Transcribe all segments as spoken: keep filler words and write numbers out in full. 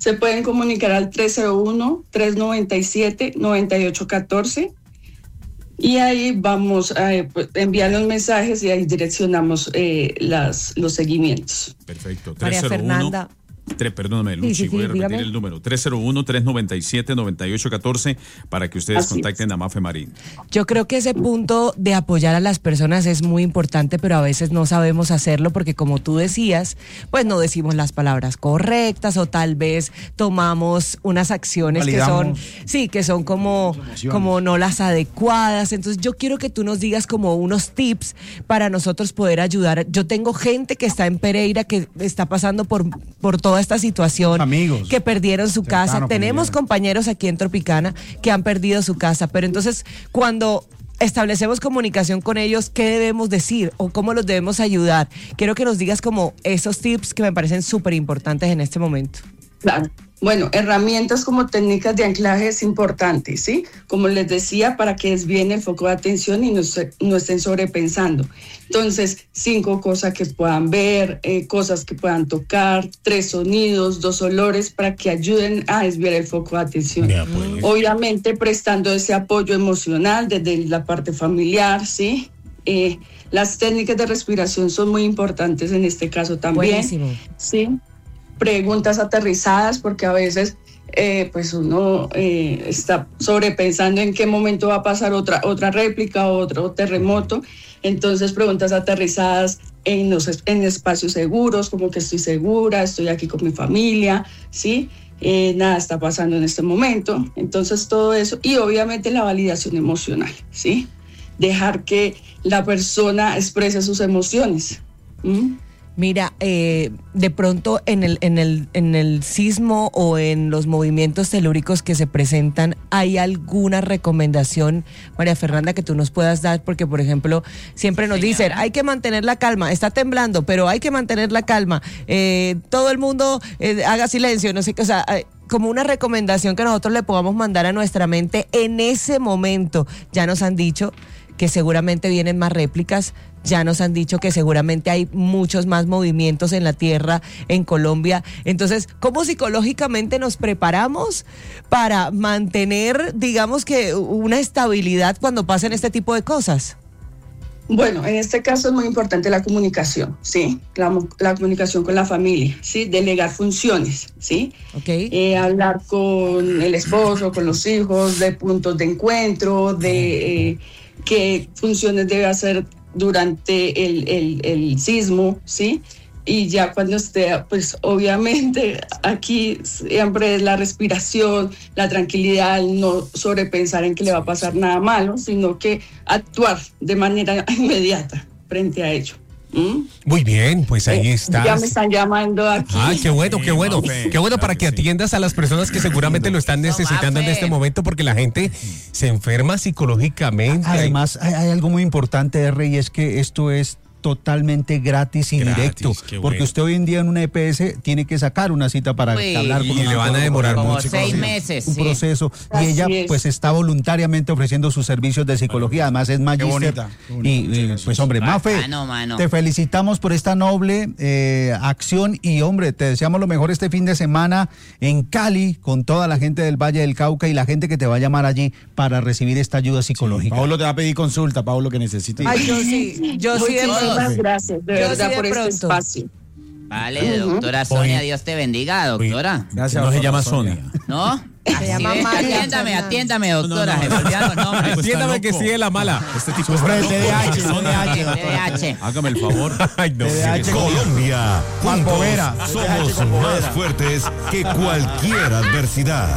se pueden comunicar al tres cero uno, tres nueve siete, nueve ocho uno cuatro y ahí vamos a eh, pues, enviar los mensajes y ahí direccionamos eh, las, los seguimientos. Perfecto. María Fernanda. Tres, perdóname, Luchi, sí, sí, voy a repetir dígame. el número. tres cero uno, tres nueve siete, nueve ocho uno cuatro para que ustedes Así contacten es. a Mafe Marín. Yo creo que ese punto de apoyar a las personas es muy importante, pero a veces no sabemos hacerlo porque, como tú decías, pues no decimos las palabras correctas o tal vez tomamos unas acciones Validamos. que son, sí, que son como, como no las adecuadas. Entonces yo quiero que tú nos digas como unos tips para nosotros poder ayudar. Yo tengo gente que está en Pereira que está pasando por, por toda esta situación. Amigos. Que perdieron su Cercanos, casa. Tenemos familiares. compañeros aquí en Tropicana que han perdido su casa, pero entonces cuando establecemos comunicación con ellos, ¿qué debemos decir o cómo los debemos ayudar? Quiero que nos digas como esos tips que me parecen súper importantes en este momento. Claro. Bueno, herramientas como técnicas de anclaje es importante, ¿sí? Como les decía, para que desvíen el foco de atención y no, se, no estén sobrepensando. Entonces, cinco cosas que puedan ver, eh, cosas que puedan tocar, tres sonidos, dos olores, para que ayuden a desviar el foco de atención. De apoyo. Obviamente, prestando ese apoyo emocional desde la parte familiar, ¿sí? Eh, las técnicas de respiración son muy importantes en este caso también. Buenísimo. Sí. Preguntas aterrizadas, porque a veces eh, pues uno eh, está sobrepensando en qué momento va a pasar otra, otra réplica o otro terremoto. Entonces, preguntas aterrizadas en, los, en espacios seguros, como que estoy segura, estoy aquí con mi familia, ¿sí? Eh, nada está pasando en este momento. Entonces, todo eso. Y obviamente la validación emocional, ¿sí? Dejar que la persona exprese sus emociones. ¿Mm? Mira, eh, de pronto en el, en el, en el sismo o en los movimientos telúricos que se presentan, ¿hay alguna recomendación, María Fernanda, que tú nos puedas dar? Porque, por ejemplo, siempre nos dicen, hay que mantener la calma, está temblando, pero hay que mantener la calma. Eh, todo el mundo eh, haga silencio, no sé qué, o sea, eh, como una recomendación que nosotros le podamos mandar a nuestra mente en ese momento. Ya nos han dicho que seguramente vienen más réplicas, ya nos han dicho que seguramente hay muchos más movimientos en la tierra, en Colombia. Entonces, ¿cómo psicológicamente nos preparamos para mantener, digamos que, una estabilidad cuando pasen este tipo de cosas? Bueno, en este caso es muy importante la comunicación, ¿sí? La, la comunicación con la familia, ¿sí? Delegar funciones, ¿sí? Okay. Eh, hablar con el esposo, con los hijos, de puntos de encuentro, de eh, qué funciones debe hacer durante el, el, el sismo, ¿sí? Y ya cuando esté, pues obviamente aquí siempre es la respiración, la tranquilidad, no sobrepensar en que le va a pasar nada malo, sino que actuar de manera inmediata frente a ello. ¿Mm? Muy bien, pues ahí Eh, estás. Ya me están llamando aquí. Ah, qué bueno, qué bueno. Mafe, Qué bueno claro para que que sí. atiendas a las personas que seguramente lo están necesitando en este momento, porque la gente se enferma psicológicamente. Además, hay, hay algo muy importante, R, y es que esto es totalmente gratis y Gratis, directo, qué porque bueno. usted hoy en día en una E P S tiene que sacar una cita para Uy, hablar con y un le van a psicólogo, demorar como mucho. seis Sí. meses. un sí. proceso, y Así ella es. pues está voluntariamente ofreciendo sus servicios de psicología, además es magíster. bonita, qué bonita, Y, muchas y, gracias. pues hombre, Mafe, Bacano, mano. te felicitamos por esta noble eh, acción y hombre, te deseamos lo mejor este fin de semana en Cali con toda la gente del Valle del Cauca y la gente que te va a llamar allí para recibir esta ayuda psicológica. Paulo te va a pedir consulta, Paulo, que necesita. Ay, yo sí, yo sí de Muchísimas pronto. gracias, de Yo verdad, sí de por pronto. este espacio. Vale, doctora Sonia, Dios te bendiga, doctora. Gracias, No se doctora llama Sonia. Sonia. ¿No? Se llama Así es. María Atiéndame, Fernanda. atiéndame, doctora. No, no, no. Se me olvidaron los nombres. Pues está Entiéndame que loco. sí es la mala. Este tipo Sufre está de loco. T D A H, Sonia, T D A H. T D A H. hágame el favor. Ay, no. T D A H. Colombia, juntos Povera. somos más fuertes que cualquier adversidad.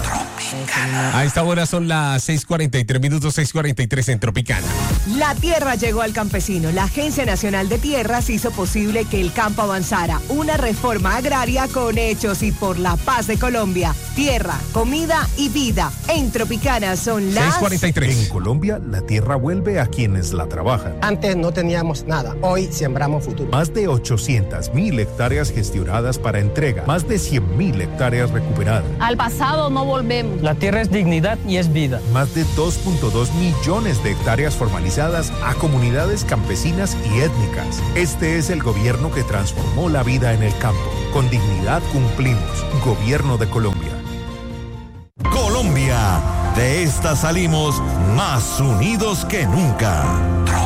A esta hora son las seis cuarenta y tres minutos, seis cuarenta y tres en Tropicana. La tierra llegó al campesino. La Agencia Nacional de Tierras hizo posible que el campo avanzara. Una reforma agraria con hechos y por la paz de Colombia. Tierra, comida y vida. En Tropicana son las... seis cuarenta y tres. En Colombia, la tierra vuelve a quienes la trabajan. Antes no teníamos nada, hoy sembramos futuro. Más de ochocientas mil hectáreas gestionadas para entrega, más de cien mil hectáreas recuperadas, Al pasado no volvemos. La tierra es dignidad y es vida. más de dos punto dos millones de hectáreas formalizadas a comunidades campesinas y étnicas. Este es el gobierno que transformó la vida en el campo. Con dignidad cumplimos. Gobierno de Colombia. Colombia, de esta salimos más unidos que nunca.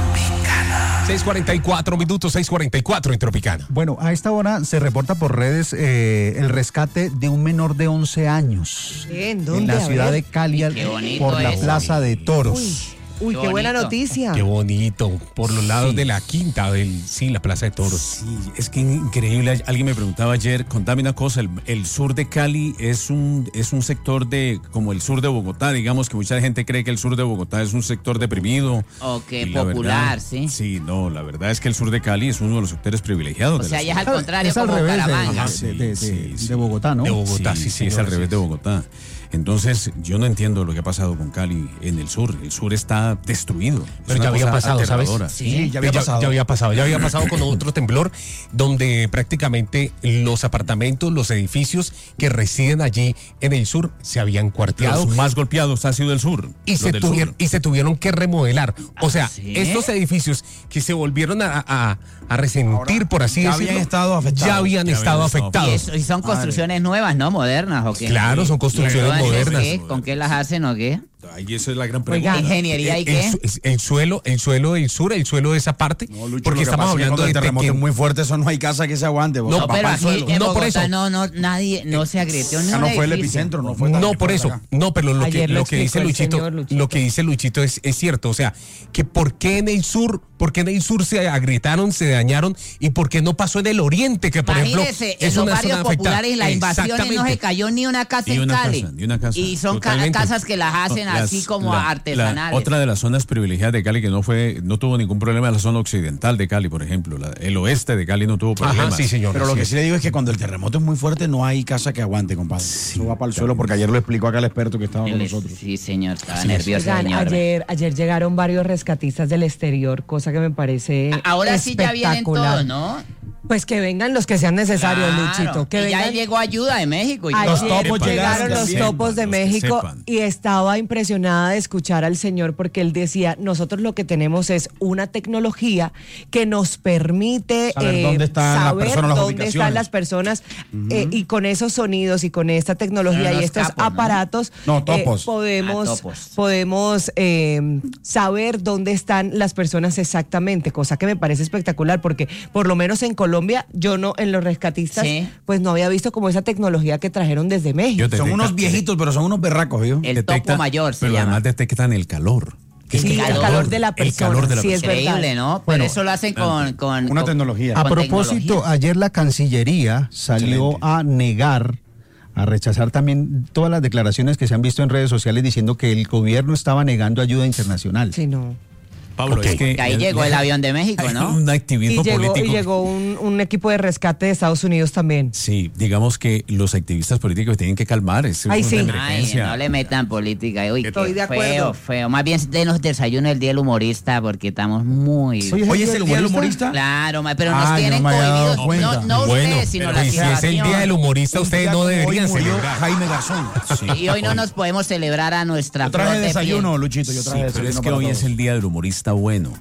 seis cuarenta y cuatro minutos, seis cuarenta y cuatro en Tropicana. Bueno, a esta hora se reporta por redes eh, el rescate de un menor de once años. ¿En dónde? En la A ciudad ver. de Cali, Qué bonito por la eso. Plaza de Toros. Uy, uy, qué, Qué buena bonito. noticia. Qué bonito, por los lados Sí. de la quinta, del, sí, la Plaza de Toros. Sí, es que increíble. Alguien me preguntaba ayer, contame una cosa, el, el sur de Cali es un, es un sector de, como el sur de Bogotá, digamos que mucha gente cree que el sur de Bogotá es un sector deprimido. Ok, Y la popular, verdad- ¿sí? Sí, no, la verdad es que el sur de Cali es uno de los sectores privilegiados. O de sea, la ya es al ciudad. contrario, Es al como revés de, Bucaramanga. Ajá, de- de- de- sí, sí. de Bogotá, ¿no? De Bogotá, sí, sí, sí, es señor, al revés sí. de Bogotá. Entonces, yo no entiendo lo que ha pasado con Cali en el sur. El sur está destruido. Es Pero una ya había cosa pasado, ¿sabes? aterradora. Sí, ya había ya, pasado. ya había pasado, ya había pasado con otro temblor donde prácticamente los apartamentos, los edificios que residen allí en el sur se habían cuarteado. Los más golpeados ha sido el sur. Y los se, del tuvieron, sur. y se tuvieron que remodelar. O sea, ¿sí? estos edificios que se volvieron a, a- a resentir, por así ya decirlo, habían estado afectados. ya habían Ya estado habían estado Y, afectados. eso- y son construcciones nuevas, ¿no? Modernas, ¿o qué? Claro, son ¿Y construcciones entonces, modernas. qué? ¿Con qué las hacen o qué? Ahí esa es la gran pregunta. Oiga, ¿Ingeniería y El, qué? el su- el suelo, el suelo del sur, el suelo de esa parte, No, Lucho, porque lo que estamos pasa es que hablando cuando de el terremoto que- es muy fuerte, eso no hay casa que se aguante. No, No, papá, pero el aquí suelo. en No, por Bogotá eso. no, no, nadie, no se agrieteó ni Ah, un no fue el edificio. epicentro, no fue tan- No, por fue eso, acá. no, pero lo que, Ayer lo lo que dice explicó el Luchito, señor Luchito. lo que dice Luchito es, es cierto, o sea, que por qué en el sur, por qué en el sur se agrietaron, se dañaron y por qué no pasó en el oriente, que por Imagínese, ejemplo en es los una barrios zona afectada. populares las invasiones no se Exactamente. cayó ni una casa Ni en una Cali. casa, ni una casa. Y son ca- Totalmente. casas que las hacen Las- así como la- artesanales. la- otra de las zonas privilegiadas de Cali que no fue, no tuvo ningún problema es la zona occidental de Cali, por ejemplo. La- el oeste de Cali no tuvo Ajá, problemas. sí, señor. Pero lo así que es. sí le digo es que cuando el terremoto es muy fuerte, no hay casa que aguante, compadre. Eso va para el suelo, porque ayer lo explicó acá el experto que estaba con Él- nosotros. Sí, señor, estaba Así es. nervioso, Oigan, señor. ayer, ayer llegaron varios rescatistas del exterior, cosa que me parece Ahora sí ya vienen espectacular. todos, ¿no? Pues que vengan los que sean necesarios, Claro. Luchito. Que Y ya vengan. llegó ayuda de México. Y Ayer Los topos llegaron llegaron los también. topos de Los que México sepan. y estaba impresionada de escuchar al señor porque él decía, nosotros lo que tenemos es una tecnología que nos permite Saber dónde están las saber personas, las dónde ubicaciones. están las personas eh, y con esos sonidos y con esta tecnología Pero y los estos capos, ¿no? aparatos No, topos. eh, podemos, Ah, topos. podemos eh, saber dónde están las personas exactamente, cosa que me parece espectacular porque por lo menos en Colombia yo no en los rescatistas Sí. pues no había visto como esa tecnología que trajeron desde México. Yo te- Son detecta- unos viejitos, pero son unos berracos, ¿vio? El detecta- topo mayor se Pero llama. además detectan el calor. Sí, el el calor, calor de la el persona, calor de la sí es persona. Increíble, verdad. ¿no? Pero Bueno, eso lo hacen con, con Una con- tecnología. A con propósito, tecnología. ayer la Cancillería salió Excelente. a negar, a rechazar también todas las declaraciones que se han visto en redes sociales diciendo que el gobierno estaba negando ayuda internacional. Sí, no. Pablo, Ok. es que Que ahí llegó el avión de México, hay ¿no? un Y activismo llegó, político. y llegó un, un equipo de rescate de Estados Unidos también. Sí, digamos que los activistas políticos tienen que calmar. Es Ay, una sí. Ay, emergencia. no le metan política. Uy, Estoy qué de feo, acuerdo. feo. Más bien denos desayuno el día del humorista porque estamos muy... Oye, Hoy es el día del humorista. Claro, ma- pero nos Ay, tienen no me había dado cohibidos. cuenta. No, no Bueno, ustedes, sino pero la si es el día del humorista, ustedes no deberían Hoy murió celebrar. Jaime Garzón. Y hoy no nos podemos celebrar a nuestra Yo traje flor de desayuno, piel. Luchito, yo Sí, traje pero desayuno es que para hoy todos. es el día del humorista bueno.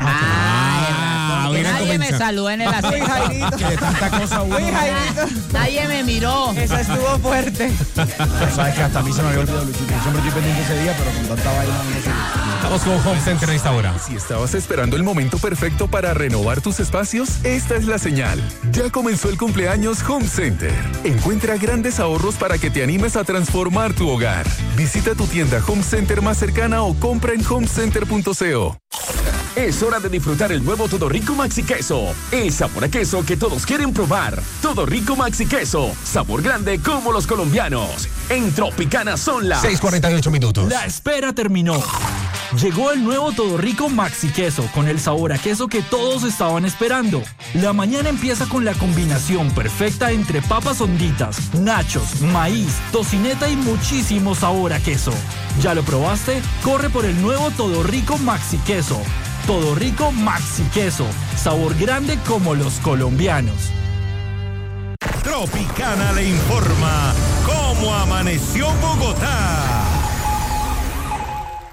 Ah, porque hubiera nadie me comenzado. saludó en el ascensor. Que de tanta cosa uno... Nadie me miró. Eso estuvo fuerte. Pero sabes que hasta a mí se me había olvidado, Luchito. Yo siempre estoy pendiente ese día, pero con tanta vaina no sé. Estamos con Home Center en esta hora. Si estabas esperando el momento perfecto para renovar tus espacios, esta es la señal. Ya comenzó el cumpleaños Home Center. Encuentra grandes ahorros para que te animes a transformar tu hogar. Visita tu tienda Home Center más cercana o compra en home center punto co. Es hora de disfrutar el nuevo Todo Rico Maxi Queso. El sabor a queso que todos quieren probar. Todo Rico Maxi Queso. Sabor grande como los colombianos. En Tropicana son las seis cuarenta y ocho minutos. La espera terminó. Llegó el nuevo Todo Rico Maxi Queso con el sabor a queso que todos estaban esperando. La mañana empieza con la combinación perfecta entre papas honditas, nachos, maíz, tocineta y muchísimo sabor a queso. ¿Ya lo probaste? Corre por el nuevo Todo Rico Maxi Queso. Todo Rico Maxi Queso. Sabor grande como los colombianos. Tropicana le informa cómo amaneció Bogotá.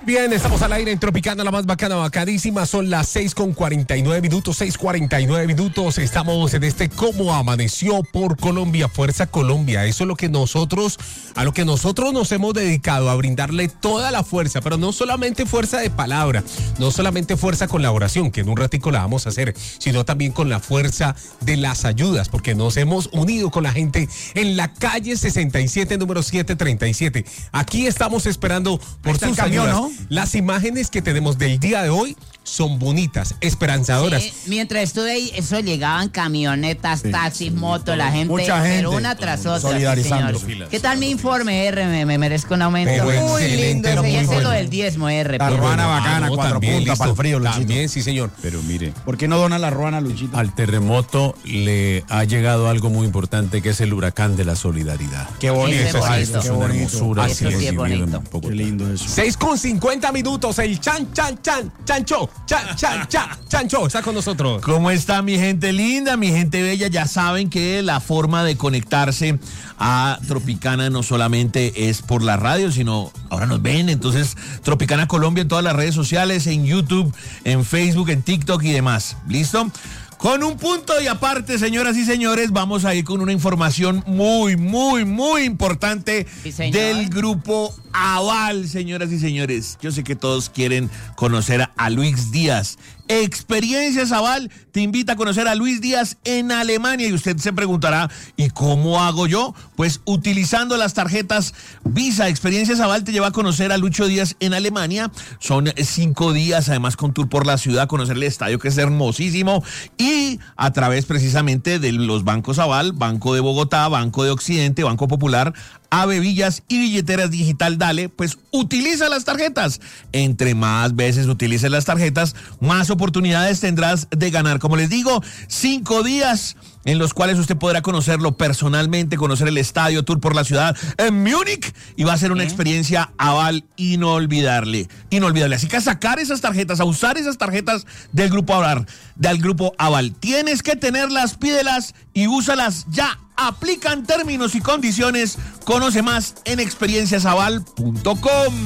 Bien, estamos al aire en Tropicana, la más bacana, bacadísima. Son las seis con cuarenta y nueve minutos, seis cuarenta y nueve minutos. Estamos en este Cómo Amaneció por Colombia, Fuerza Colombia. Eso es lo que nosotros, a lo que nosotros nos hemos dedicado, a brindarle toda la fuerza, pero no solamente fuerza de palabra, no solamente fuerza con la oración, que en un ratico la vamos a hacer, sino también con la fuerza de las ayudas, porque nos hemos unido con la gente en la calle sesenta y siete, número setecientos treinta y siete. Aquí estamos esperando por sus camión, ayudas. ¿no? Las imágenes que tenemos del día de hoy son bonitas, esperanzadoras. Sí, mientras estuve ahí, eso llegaban camionetas, taxis, motos, la gente, Mucha gente. pero una tras otra. Solidarizándose. Sí, señor. ¿Qué tal mi informe, R? Me, me merezco un aumento. Pero muy excelente, lindo. muy Fíjense bueno. lo del diezmo, R. La pero- ruana bacana, Ah, no, cuatro también, puntas listo. para el frío, Luchito. También, sí, señor. Pero mire, ¿Por qué no dona la ruana, Luchito? al terremoto le ha llegado algo muy importante que es el huracán de la solidaridad. Qué bonito. Eso es Ay, bonito. esto es una Qué bonito. hermosura. Eso sí es vivirlo en bonito. Bogotá. Qué lindo eso. seis con cincuenta minutos, el chan, chan, chan, chancho, chan, chan, chan, chancho, está con nosotros. ¿Cómo está mi gente linda, mi gente bella? Ya saben que la forma de conectarse a Tropicana no solamente es por la radio, sino ahora nos ven. Entonces, Tropicana Colombia en todas las redes sociales, en YouTube, en Facebook, en TikTok y demás. ¿Listo? Con un punto y aparte, señoras y señores, vamos a ir con una información muy, muy, muy importante Sí, señor. del grupo Aval, señoras y señores. Yo sé que todos quieren conocer a Luis Díaz. Experiencias Aval te invita a conocer a Luis Díaz en Alemania y usted se preguntará, ¿y cómo hago yo? Pues utilizando las tarjetas Visa. Experiencias Aval te lleva a conocer a Lucho Díaz en Alemania. Son cinco días, además con tour por la ciudad, conocer el estadio que es hermosísimo y a través precisamente de los bancos Aval, Banco de Bogotá, Banco de Occidente, Banco Popular, Ave Villas y Billeteras Digital Dale, pues utiliza las tarjetas. Entre más veces utilices las tarjetas, más oportunidades tendrás de ganar. Como les digo, cinco días en los cuales usted podrá conocerlo personalmente, conocer el estadio, tour por la ciudad en Múnich, y va a ser una ¿Eh? experiencia Aval inolvidable, inolvidable. Así que a sacar esas tarjetas, a usar esas tarjetas del grupo Aval, del grupo Aval. Tienes que tenerlas, pídelas y úsalas ya. Aplican términos y condiciones. Conoce más en experiencias aval punto com.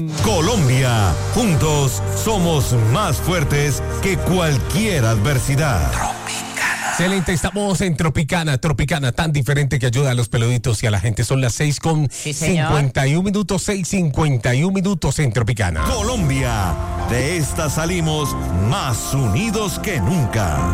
Colombia, juntos somos más fuertes que cualquier adversidad. Excelente, estamos en Tropicana, Tropicana, tan diferente que ayuda a los peluditos y a la gente. Son las seis con Sí, señor. cincuenta y un minutos, seis cincuenta y un minutos en Tropicana. Colombia, de esta salimos más unidos que nunca.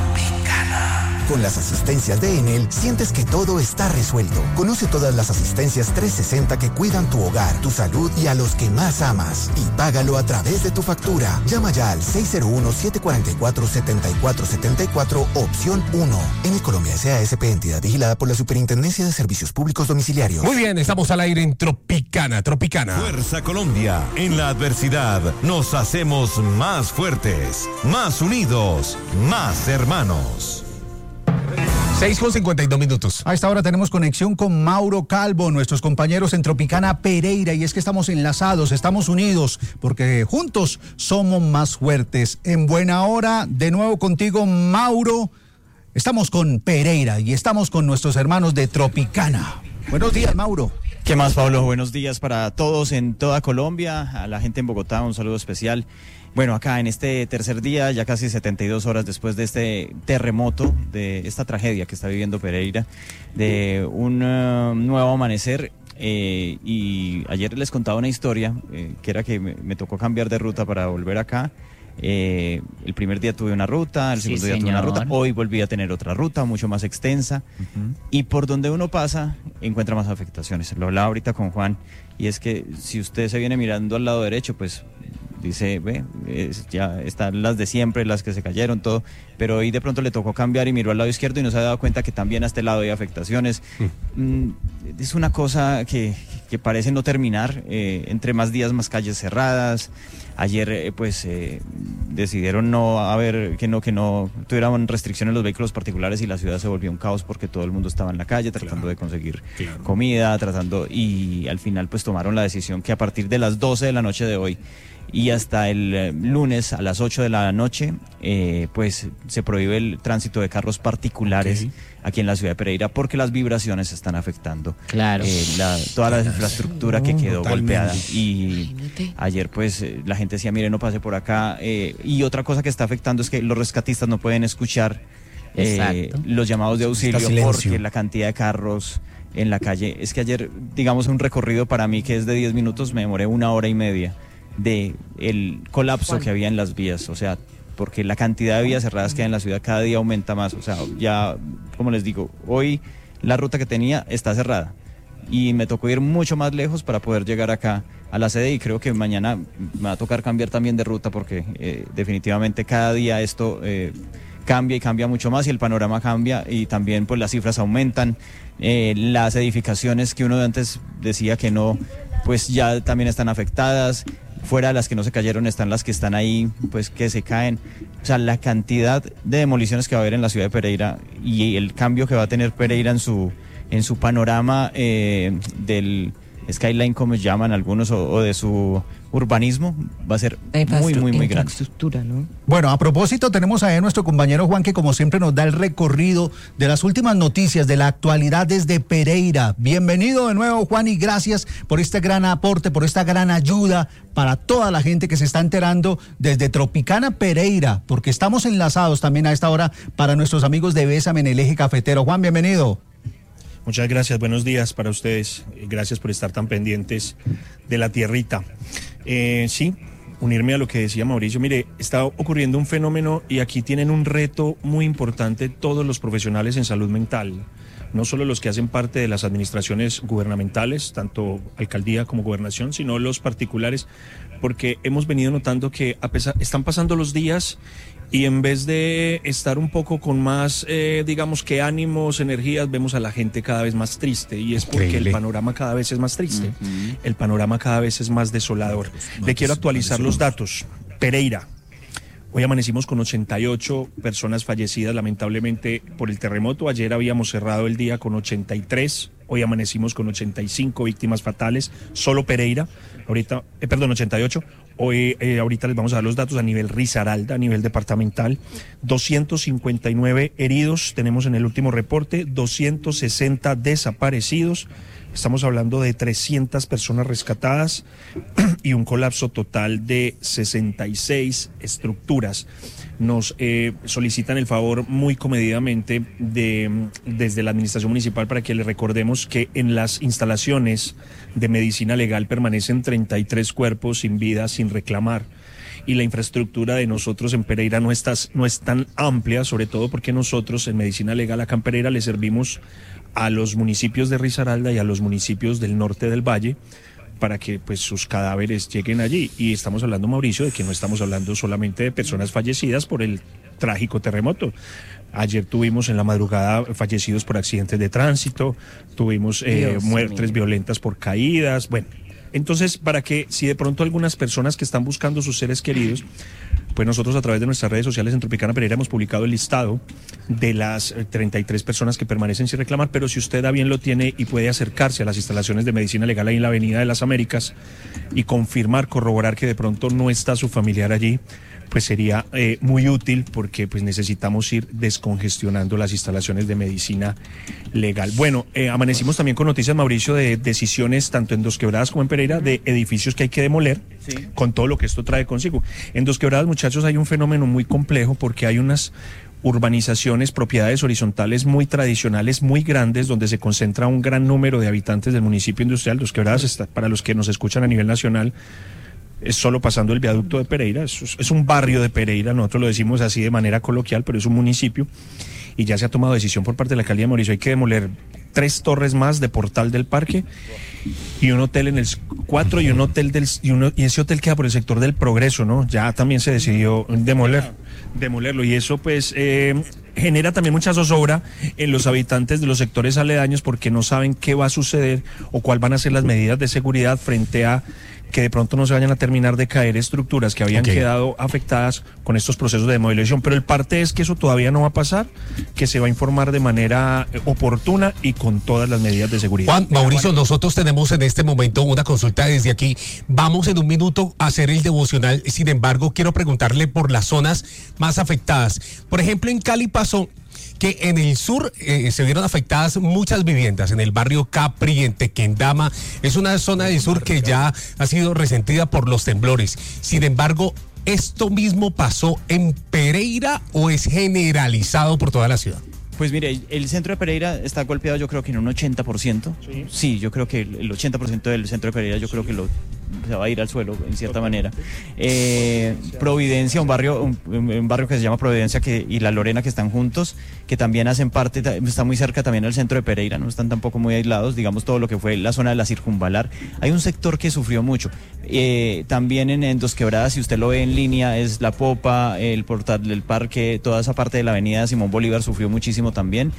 Con las asistencias de Enel, sientes que todo está resuelto. Conoce todas las asistencias trescientos sesenta que cuidan tu hogar, tu salud y a los que más amas. Y págalo a través de tu factura. Llama ya al seis cero uno, siete cuatro cuatro, siete cuatro siete cuatro, opción uno. Enel Colombia S A S P, entidad vigilada por la Superintendencia de Servicios Públicos Domiciliarios. Muy bien, estamos al aire en Tropicana, Tropicana. Fuerza Colombia, en la adversidad nos hacemos más fuertes, más unidos, más hermanos. seis con cincuenta y dos minutos. A esta hora tenemos conexión con Mauro Calvo, nuestros compañeros en Tropicana Pereira, y es que estamos enlazados, estamos unidos, porque juntos somos más fuertes. En buena hora, de nuevo contigo, Mauro. Estamos con Pereira y estamos con nuestros hermanos de Tropicana. Buenos días, Mauro. ¿Qué más, Pablo? Buenos días para todos en toda Colombia, a la gente en Bogotá, un saludo especial. Bueno, acá en este tercer día, ya casi setenta y dos horas después de este terremoto, de esta tragedia que está viviendo Pereira, de un uh, nuevo amanecer, eh, y ayer les contaba una historia, eh, que era que me, me tocó cambiar de ruta para volver acá. Eh, el primer día tuve una ruta, el Sí, segundo día tuve una señor. ruta, hoy volví a tener otra ruta mucho más extensa, y por donde uno pasa encuentra más afectaciones. Lo hablaba ahorita con Juan, y es que si usted se viene mirando al lado derecho, pues dice, ve, es- ya están las de siempre, las que se cayeron, todo, pero hoy de pronto le tocó cambiar y miró al lado izquierdo y no se ha dado cuenta que también a este lado hay afectaciones. Mm, es una cosa que, que parece no terminar, eh, entre más días más calles cerradas. Ayer eh, pues eh, decidieron no haber, que no, que no tuvieran restricciones los vehículos particulares y la ciudad se volvió un caos porque todo el mundo estaba en la calle tratando de conseguir comida, tratando, y al final pues tomaron la decisión que a partir de las doce de la noche de hoy y hasta el eh, lunes a las ocho de la noche eh, pues se prohíbe el tránsito de carros particulares okay. aquí en la ciudad de Pereira porque las vibraciones están afectando claro. eh, la, toda la infraestructura que quedó Totalmente. golpeada y ayer pues eh, la gente decía mire no pase por acá eh, y otra cosa que está afectando es que los rescatistas no pueden escuchar eh, los llamados de auxilio porque la cantidad de carros en la calle, es que ayer digamos un recorrido para mí que es de diez minutos me demoré una hora y media de el colapso Juan. que había en las vías, o sea, porque la cantidad de vías cerradas que hay en la ciudad cada día aumenta más, o sea, ya, como les digo, hoy la ruta que tenía está cerrada y me tocó ir mucho más lejos para poder llegar acá a la sede y creo que mañana me va a tocar cambiar también de ruta porque eh, definitivamente cada día esto eh, cambia y cambia mucho más y el panorama cambia y también pues las cifras aumentan, eh, las edificaciones que uno antes decía que no, pues ya también están afectadas. Fuera de las que no se cayeron están las que están ahí, pues que se caen. O sea, la cantidad de demoliciones que va a haber en la ciudad de Pereira y el cambio que va a tener Pereira en su en su panorama eh, del skyline, como llaman algunos, o, o de su urbanismo, va a ser muy, muy, muy grande. ¿No? Bueno, a propósito, tenemos ahí a nuestro compañero Juan, que como siempre nos da el recorrido de las últimas noticias de la actualidad desde Pereira. Bienvenido de nuevo, Juan, y gracias por este gran aporte, por esta gran ayuda para toda la gente que se está enterando desde Tropicana Pereira, porque estamos enlazados también a esta hora para nuestros amigos de Bésame en el Eje Cafetero. Juan, bienvenido. Muchas gracias, buenos días para ustedes, gracias por estar tan pendientes de la tierrita. Eh, sí, unirme a lo que decía Mauricio, mire, está ocurriendo un fenómeno y aquí tienen un reto muy importante todos los profesionales en salud mental, no solo los que hacen parte de las administraciones gubernamentales, tanto alcaldía como gobernación, sino los particulares, porque hemos venido notando que a pesar, están pasando los días y en vez de estar un poco con más, eh, digamos que ánimos, energías, vemos a la gente cada vez más triste y es porque Increíble. el panorama cada vez es más triste, uh-huh. el panorama cada vez es más desolador. Marcos, Le quiero actualizar los datos. Pereira, hoy amanecimos con ochenta y ocho personas fallecidas lamentablemente por el terremoto, ayer habíamos cerrado el día con ochenta y tres, hoy amanecimos con ochenta y cinco víctimas fatales, solo Pereira, ahorita, eh, perdón, ochenta y ocho. Hoy, eh, ahorita les vamos a dar los datos a nivel Risaralda, a nivel departamental. doscientos cincuenta y nueve heridos tenemos en el último reporte, doscientos sesenta desaparecidos. Estamos hablando de trescientas personas rescatadas y un colapso total de sesenta y seis estructuras. Nos eh, solicitan el favor muy comedidamente de, desde la administración municipal para que les recordemos que en las instalaciones de medicina legal permanecen treinta y tres cuerpos sin vida, sin reclamar. Y la infraestructura de nosotros en Pereira no, está, no es tan amplia, sobre todo porque nosotros en medicina legal acá en Pereira le servimos a los municipios de Risaralda y a los municipios del norte del valle para que pues sus cadáveres lleguen allí. Y estamos hablando, Mauricio, de que no estamos hablando solamente de personas fallecidas por el trágico terremoto. Ayer tuvimos en la madrugada fallecidos por accidentes de tránsito, tuvimos eh, muertes mío. violentas por caídas, bueno. Entonces, para que si de pronto algunas personas que están buscando sus seres queridos, pues nosotros a través de nuestras redes sociales en Tropicana Pereira hemos publicado el listado de las treinta y tres personas que permanecen sin reclamar, pero si usted a bien lo tiene y puede acercarse a las instalaciones de medicina legal ahí en la Avenida de las Américas y confirmar, corroborar que de pronto no está su familiar allí, pues sería eh, muy útil porque pues necesitamos ir descongestionando las instalaciones de medicina legal. Bueno, eh, amanecimos también con noticias, Mauricio, de decisiones tanto en Dos Quebradas como en Pereira de edificios que hay que demoler, sí, con todo lo que esto trae consigo. En Dos Quebradas, muchachos, hay un fenómeno muy complejo porque hay unas urbanizaciones, propiedades horizontales muy tradicionales, muy grandes, donde se concentra un gran número de habitantes del municipio industrial. Dos Quebradas, está, para los que nos escuchan a nivel nacional, es solo pasando el viaducto de Pereira, es, es un barrio de Pereira, nosotros lo decimos así de manera coloquial, pero es un municipio y ya se ha tomado decisión por parte de la alcaldía de Mauricio, hay que demoler tres torres más de Portal del Parque y un hotel en el cuatro y un hotel del y, uno, y ese hotel queda por el sector del Progreso, ¿no? Ya también se decidió demoler, demolerlo y eso pues eh, genera también mucha zozobra en los habitantes de los sectores aledaños porque no saben qué va a suceder o cuáles van a ser las medidas de seguridad frente a que de pronto no se vayan a terminar de caer estructuras que habían Okay. quedado afectadas con estos procesos de demolición. Pero el parte es que eso todavía no va a pasar, que se va a informar de manera eh, oportuna y con todas las medidas de seguridad. Juan, Mauricio, nosotros tenemos en este momento una consulta desde aquí. Vamos en un minuto a hacer el devocional. Sin embargo, quiero preguntarle por las zonas más afectadas. Por ejemplo, en Cali pasó que en el sur eh, se vieron afectadas muchas viviendas, en el barrio Capri, en Tequendama. Es una zona del sur que ya ha sido resentida por los temblores. Sin embargo, ¿esto mismo pasó en Pereira o es generalizado por toda la ciudad? Pues mire, el centro de Pereira está golpeado yo creo que en un ochenta por ciento. Sí. Sí, yo creo que el el ochenta por ciento del centro de Pereira yo creo que lo, se va a ir al suelo en cierta manera. Eh, Providencia, un barrio un, un barrio que se llama Providencia que, y La Lorena que están juntos, que también hacen parte, está muy cerca también del centro de Pereira, no están tampoco muy aislados, digamos todo lo que fue la zona de la Circunvalar. Hay un sector que sufrió mucho. Eh, también en, en Dos Quebradas, si usted lo ve en línea, es La Popa, el Portal del Parque, toda esa parte de la avenida Simón Bolívar sufrió muchísimo también.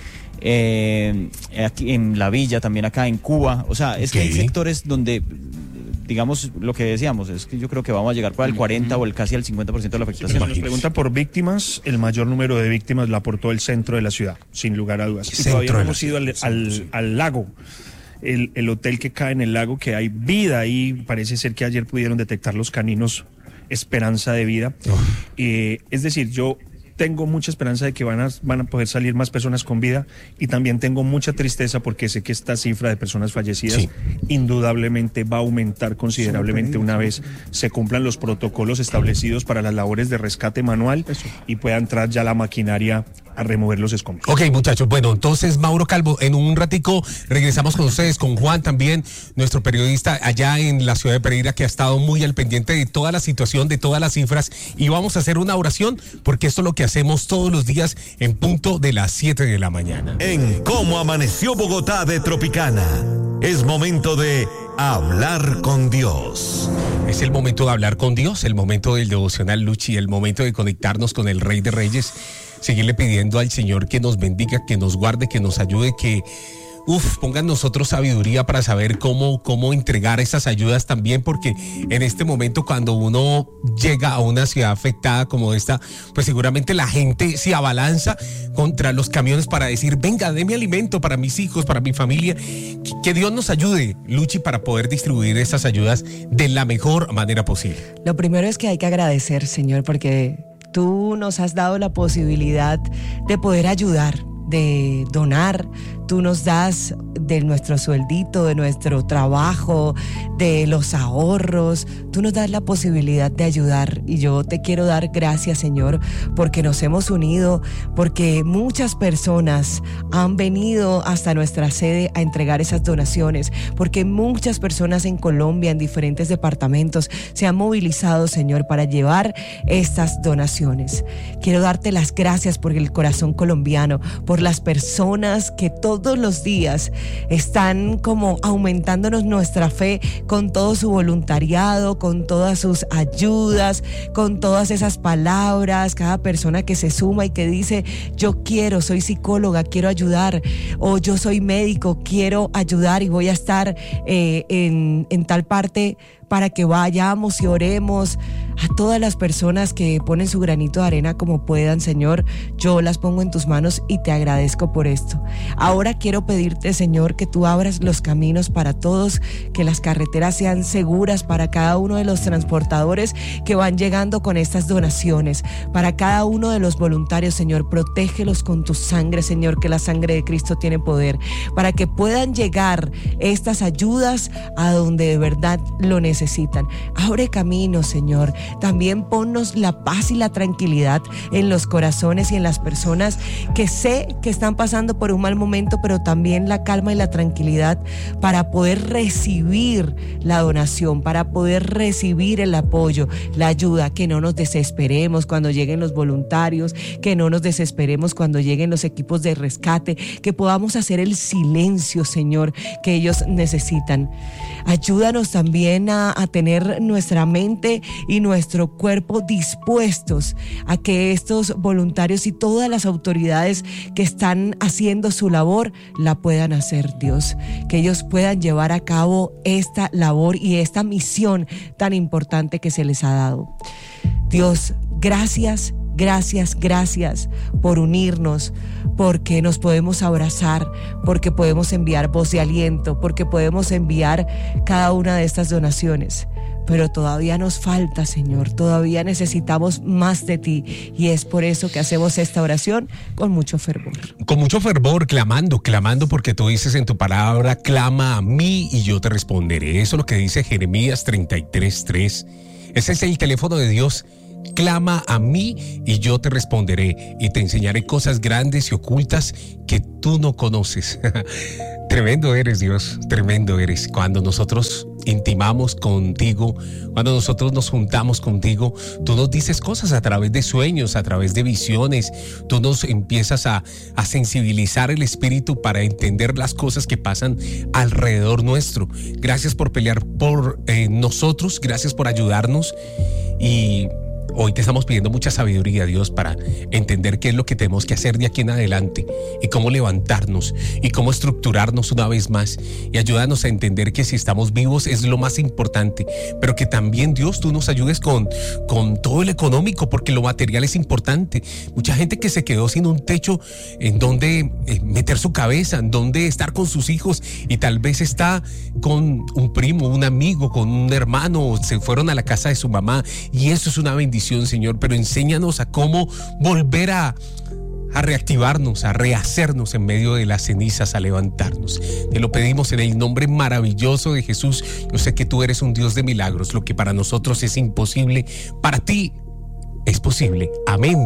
Eh, aquí en La Villa, también acá en Cuba, o sea, es que hay sectores donde, digamos, lo que decíamos, es que yo creo que vamos a llegar para el cuarenta o el casi al cincuenta por ciento de la afectación. Nos pregunta por víctimas, el mayor número de víctimas la aportó el centro de la ciudad, sin lugar a dudas. Y todavía no hemos ido al, al, al lago. El, el hotel que cae en el lago, que hay vida ahí, parece ser que ayer pudieron detectar los caninos esperanza de vida. Eh, es decir, yo tengo mucha esperanza de que van a, van a poder salir más personas con vida y también tengo mucha tristeza porque sé que esta cifra de personas fallecidas sí. indudablemente va a aumentar considerablemente una vez se cumplan los protocolos establecidos para las labores de rescate manual Eso. y pueda entrar ya la maquinaria a remover los escombros. Ok, muchachos, bueno, entonces Mauro Calvo, en un ratico regresamos con ustedes, con Juan también, nuestro periodista allá en la ciudad de Pereira, que ha estado muy al pendiente de toda la situación, de todas las cifras, y vamos a hacer una oración, porque esto es lo que hacemos todos los días en punto de las siete de la mañana. En Cómo Amaneció Bogotá de Tropicana, es momento de hablar con Dios. Es el momento de hablar con Dios, el momento del devocional Luchi, el momento de conectarnos con el Rey de Reyes, seguirle pidiendo al Señor que nos bendiga, que nos guarde, que nos ayude, que uf, ponga en nosotros sabiduría para saber cómo, cómo entregar esas ayudas también, porque en este momento cuando uno llega a una ciudad afectada como esta, pues seguramente la gente se abalanza contra los camiones para decir, venga, deme alimento para mis hijos, para mi familia. Que, que Dios nos ayude, Luchi, para poder distribuir esas ayudas de la mejor manera posible. Lo primero es que hay que agradecer, Señor, porque tú nos has dado la posibilidad de poder ayudar, de donar. Tú nos das de nuestro sueldito, de nuestro trabajo, de los ahorros. Tú nos das la posibilidad de ayudar. Y yo te quiero dar gracias, Señor, porque nos hemos unido, porque muchas personas han venido hasta nuestra sede a entregar esas donaciones, porque muchas personas en Colombia, en diferentes departamentos, se han movilizado, Señor, para llevar estas donaciones. Quiero darte las gracias por el corazón colombiano, por las personas que todos todos los días están como aumentándonos nuestra fe con todo su voluntariado, con todas sus ayudas, con todas esas palabras, cada persona que se suma y que dice, yo quiero, soy psicóloga, quiero ayudar, o yo soy médico, quiero ayudar y voy a estar eh, en, en tal parte para que vayamos y oremos. A todas las personas que ponen su granito de arena como puedan, Señor, yo las pongo en tus manos y te agradezco por esto. Ahora quiero pedirte, Señor, que tú abras los caminos para todos, que las carreteras sean seguras para cada uno de los transportadores que van llegando con estas donaciones, para cada uno de los voluntarios, Señor, protégelos con tu sangre, Señor, que la sangre de Cristo tiene poder, para que puedan llegar estas ayudas a donde de verdad lo necesitan. Abre caminos, Señor. También ponnos la paz y la tranquilidad en los corazones y en las personas que sé que están pasando por un mal momento, pero también la calma y la tranquilidad para poder recibir la donación, para poder recibir el apoyo, la ayuda, que no nos desesperemos cuando lleguen los voluntarios, que no nos desesperemos cuando lleguen los equipos de rescate, que podamos hacer el silencio, Señor, que ellos necesitan. Ayúdanos también a a, a tener nuestra mente y nuestro cuerpo dispuestos a que estos voluntarios y todas las autoridades que están haciendo su labor la puedan hacer, Dios, que ellos puedan llevar a cabo esta labor y esta misión tan importante que se les ha dado. Dios, gracias, gracias, gracias por unirnos, porque nos podemos abrazar, porque podemos enviar voz de aliento, porque podemos enviar cada una de estas donaciones. Pero todavía nos falta, Señor, todavía necesitamos más de ti, y es por eso que hacemos esta oración con mucho fervor. Con mucho fervor, clamando, clamando, porque tú dices en tu palabra, clama a mí y yo te responderé. Eso es lo que dice Jeremías treinta y tres, tres. Ese es el teléfono de Dios. Clama a mí y yo te responderé y te enseñaré cosas grandes y ocultas que tú no conoces. Tremendo eres, Dios, tremendo eres. Cuando nosotros intimamos contigo, cuando nosotros nos juntamos contigo, tú nos dices cosas a través de sueños, a través de visiones. Tú nos empiezas a, a sensibilizar el espíritu para entender las cosas que pasan alrededor nuestro. Gracias por pelear por eh, nosotros, gracias por ayudarnos, y hoy te estamos pidiendo mucha sabiduría, Dios, para entender qué es lo que tenemos que hacer de aquí en adelante y cómo levantarnos y cómo estructurarnos una vez más, y ayúdanos a entender que si estamos vivos es lo más importante, pero que también, Dios, tú nos ayudes con, con todo el económico, porque lo material es importante. Mucha gente que se quedó sin un techo en donde eh, meter su cabeza, en donde estar con sus hijos, y tal vez está con un primo, un amigo, con un hermano, se fueron a la casa de su mamá, y eso es una bendición, Señor, pero enséñanos a cómo volver a, a reactivarnos, a rehacernos en medio de las cenizas, a levantarnos. Te lo pedimos en el nombre maravilloso de Jesús. Yo sé que tú eres un Dios de milagros. Lo que para nosotros es imposible, para ti es posible. Amén.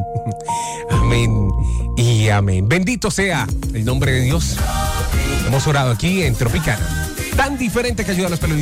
Amén y amén. Bendito sea el nombre de Dios. Hemos orado aquí en Tropicana, tan diferente que ayuda a los periodistas.